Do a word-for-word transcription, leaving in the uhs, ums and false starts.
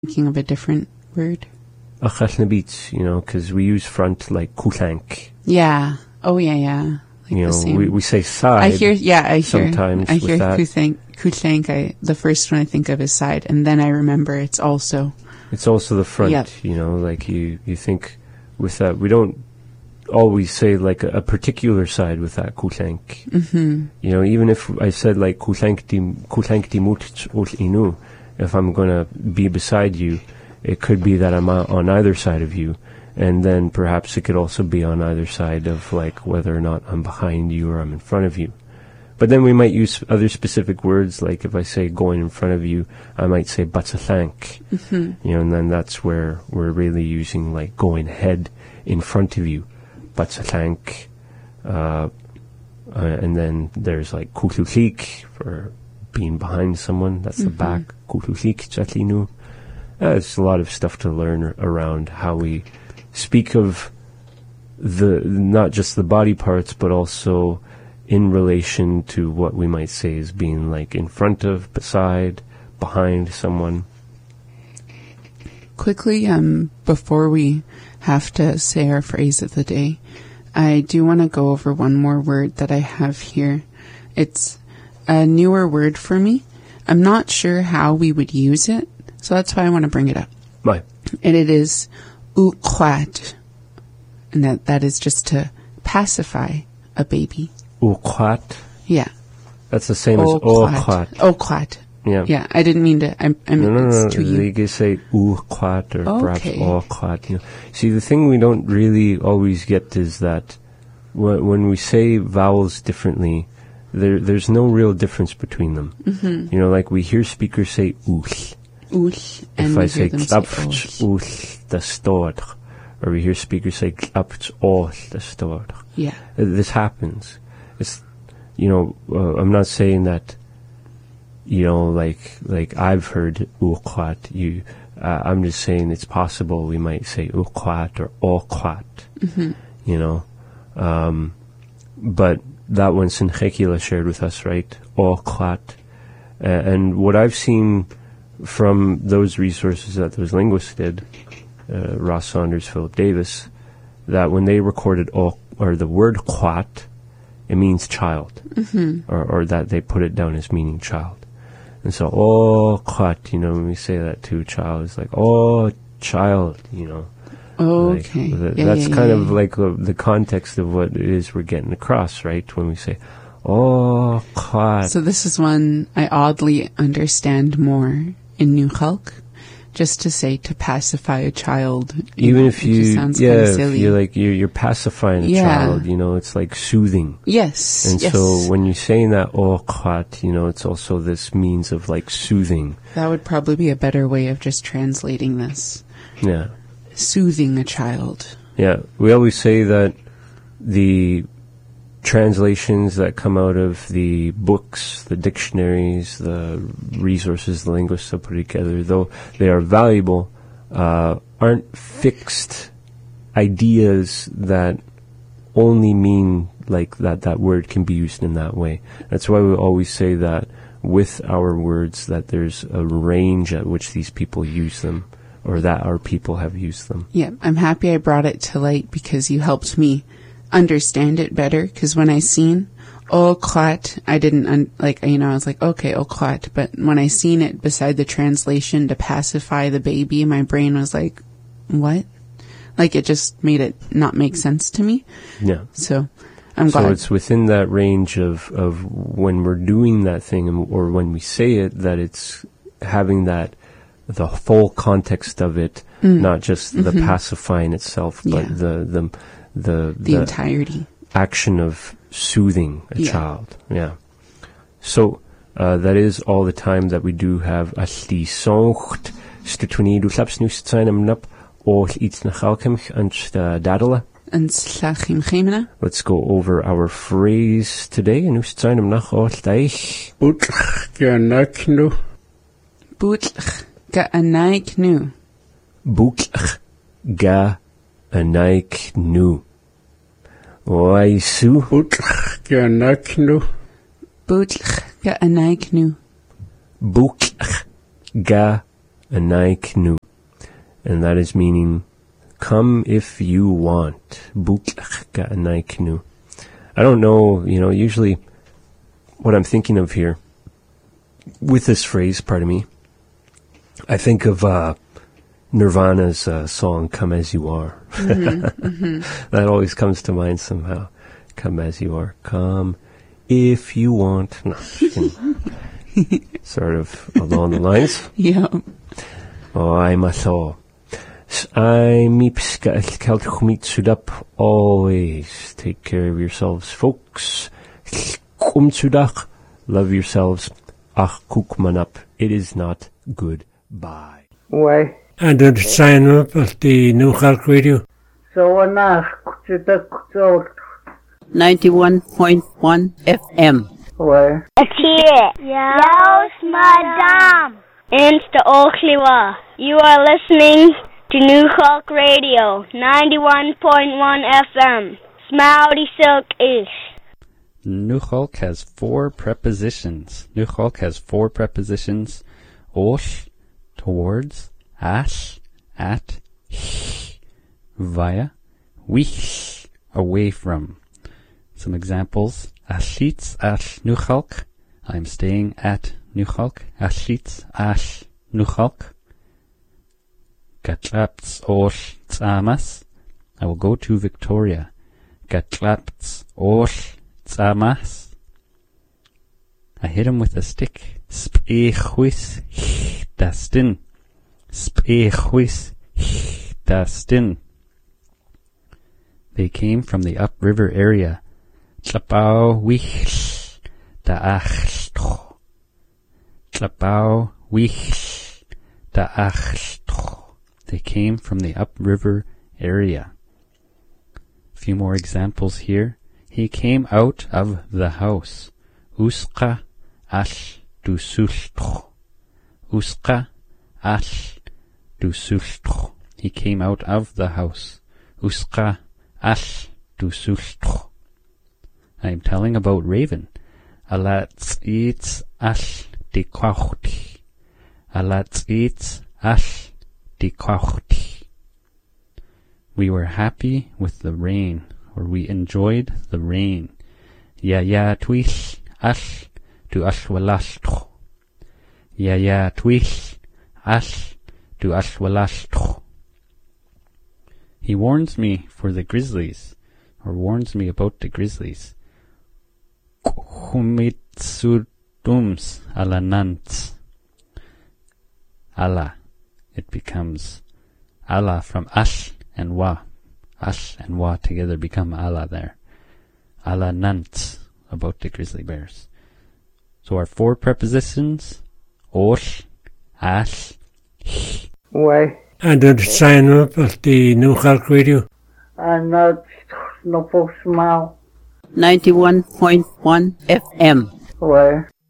Thinking of a different word. Achall na beats, you know, because we use front like kutank. Yeah. Oh, yeah, yeah. Like you the know, same. we we say side. I hear, yeah, I hear. Sometimes I with hear that. kutank. Kutank. I the first one I think of is side, and then I remember it's also. It's also the front. Yep. You know, like you you think with that. We don't always say like a, a particular side with that kutank. Mm-hmm. You know, even if I said like kutank di kutank di mut ul inu. If I'm going to be beside you, it could be that I'm on either side of you. And then perhaps it could also be on either side of like whether or not I'm behind you or I'm in front of you. But then we might use other specific words, like if I say going in front of you, I might say batsalank. Mm-hmm. You know, and then that's where we're really using like going ahead in front of you. Batsalank. Uh, uh, and then there's like kutulik for being behind someone. That's mm-hmm. the back. Kutulik chatlinu. There's a lot of stuff to learn around how we speak of the not just the body parts, but also in relation to what we might say as being like in front of, beside, behind someone. Quickly, um, before we have to say our phrase of the day, I do want to go over one more word that I have here. It's a newer word for me. I'm not sure how we would use it, so that's why I want to bring it up. Right. And it is uqat. And that, that is just to pacify a baby. Uqat? Yeah. That's the same as oqat. Oqat. Yeah. Yeah, I didn't mean to, I, I mean, no, no, no, it's to you. You can say uqat or Okay. perhaps oqat. You know. See, the thing we don't really always get is that when, when we say vowels differently, There, there's no real difference between them. Mm-hmm. You know, like we hear speakers say ul. Ul. And if we I say hear them klapch ul the stord, or we hear speakers say klapch all the stord. Yeah. This happens. It's, you know, uh, I'm not saying that, you know, like, like I've heard uqat, you, uh, I'm just saying it's possible we might say uqat or oqat, mm-hmm. you know, um, but that one Sinchekila shared with us, right? Oqat. Uh, and what I've seen from those resources that those linguists did, uh, Ross Saunders, Philip Davis, that when they recorded o, or the word qat, it means child. Mm-hmm. Or, or that they put it down as meaning child. And so, oh, qat, you know, when we say that to a child, it's like, oh, child, you know. Okay. Like, yeah, that's yeah, kind yeah, of yeah. like uh, the context of what it is we're getting across, right? When we say, oh, qat. So this is one I oddly understand more in New Khalq. Just to say to pacify a child. Even know, if it you, just sounds yeah, kind of if silly. you're like, you're, you're pacifying a Yeah. child, you know, it's like soothing. Yes. And yes. so when you're saying that, oh, qat, you know, it's also this means of like soothing. That would probably be a better way of just translating this. Yeah. Soothing a child. Yeah. We always say that the translations that come out of the books, the dictionaries, the resources the linguists have put together, though they are valuable, uh, aren't fixed ideas that only mean like that that word can be used in that way. That's why we always say that with our words that there's a range at which these people use them, or that our people have used them. Yeah, I'm happy I brought it to light because you helped me understand it better. Because when I seen oqat, I didn't un- like you know I was like okay oqat, but when I seen it beside the translation to pacify the baby, my brain was like, what? Like it just made it not make sense to me. Yeah. So I'm so glad. it's within that range of of when we're doing that thing, or when we say it, that it's having that the full context of it, Mm. not just the Mm-hmm. pacifying itself, but Yeah. the the the the entirety. action of soothing a Yeah. child. Yeah. So uh, that is all the time that we do have. Alli soncht stutuni du slaps nu stsainem nap or iets na galkemch and dadela. And slachim chemena. Let's go over our phrase today. Nu stsainem nach all daich. Butlch ganaknu. Butlch ga anaik nu. Butlch ga anaik nu. Oaisu. Butlch ganaknu. Butlch ga anaik nu. Butlch ga anaiknu. And that is meaning, come if you want. Buklachka anaiknu. I don't know, you know, usually what I'm thinking of here, with this phrase, pardon me, I think of uh, Nirvana's uh, song, Come As You Are. Mm-hmm, mm-hmm. That always comes to mind somehow. Come as you are. Come if you want. No, sort of along the lines. Yeah. Oh, I'm a so. I'm up. Always take care of yourselves, folks. Love yourselves. Ach, kukmanap. It is not goodbye. Why? And then sign up at the New York Radio. So enough. ninety-one point one F M. Why? It's here. Yes, madam. Insta Okhliwa. You are listening to New York Radio, ninety-one point one F M. Smouty Silk Ish. Nuchalk has four prepositions. Nuchalk has four prepositions. Osh, towards, ash, at, sh, via, wish, away from. Some examples. Ashitz ash Nuchalk. I'm staying at Nuchalk. Ashitz ash Nuchalk. Gatlapts osh tzamas. I will go to Victoria. Gatlapts osh tzamas. I hit him with a stick. Spechwis dastin. Spechwis dastin. They came from the upriver area. Tlapau wish da achstro. Tlapau wish da achstro. They came from the upriver area. A few more examples here. He came out of the house. Uska ash du sulstro. Uska ash du sulstro. He came out of the house. Uska ash du sulstro. I am telling about Raven. Alats eats ash de kwachti. Alats eats ash de kwachti. We were happy with the rain, or we enjoyed the rain. Ya ya twish ash du ashwalastro. Ya ya twish ash du ashwalastro. He warns me for the grizzlies, or warns me about the grizzlies. Humitsudums alanant. Allah. It becomes Allah from ash and wa. Ash and wa together become Allah there. Alanant, about the grizzly bears. So our four prepositions, osh, ash, sh. Why? And then sign up at the New York Radio. And not no folks smile. ninety-one point one F M. Why?